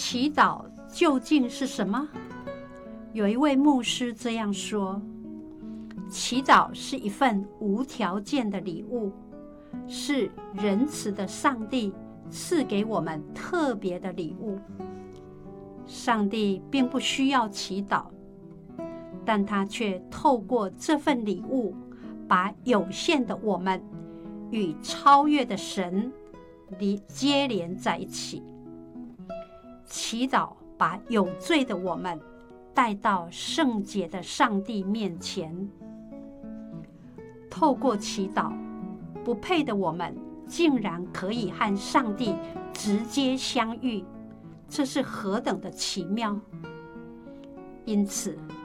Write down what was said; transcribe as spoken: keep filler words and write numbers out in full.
祈祷究竟是什么？有一位牧师这样说：祈祷是一份无条件的礼物，是仁慈的上帝赐给我们特别的礼物。上帝并不需要祈祷，但他却透过这份礼物，把有限的我们与超越的神接连在一起。祈祷把有罪的我们带到圣洁的上帝面前。透过祈祷，不配的我们竟然可以和上帝直接相遇，这是何等的奇妙！因此